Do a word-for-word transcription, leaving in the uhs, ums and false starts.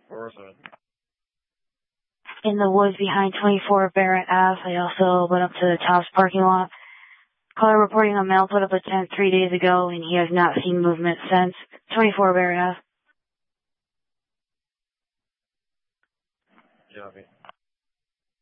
four seven. In the woods behind twenty-four Barrett Ave. I also went up to the Tops parking lot. Caller reporting a male put up a tent three days ago, and he has not seen movement since. twenty-four Barrett Ave. Copy.